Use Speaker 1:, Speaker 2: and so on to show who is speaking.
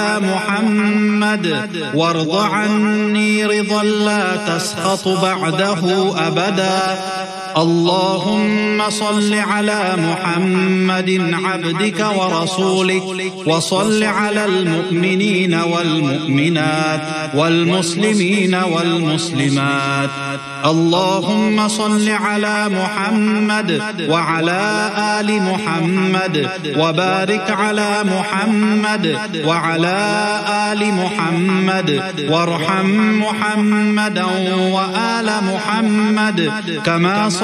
Speaker 1: محمد وارض عني رضا لا تسخط بعده أبدا. اللهم صل على محمد عبدك ورسولك وصل على المؤمنين والمؤمنات والمسلمين والمسلمات. اللهم صل على محمد وعلى آل محمد وبارك على محمد وعلى آل محمد وارحم محمدا وآل محمد كما